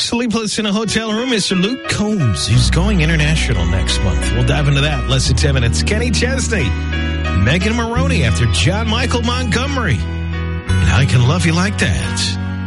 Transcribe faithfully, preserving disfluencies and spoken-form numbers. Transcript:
Sleepless in a hotel room, Mister Luke Combs, who's going international next month. We'll dive into that in less than ten minutes. Kenny Chesney, Megan Maroney after John Michael Montgomery. And I Can Love You Like That.